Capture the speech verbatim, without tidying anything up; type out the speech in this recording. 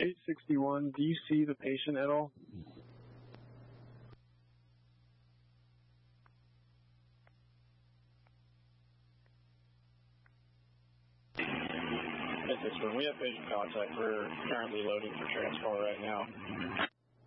eight sixty-one, do you see the patient at all? When we have patient contact, we're currently loading for transport right now.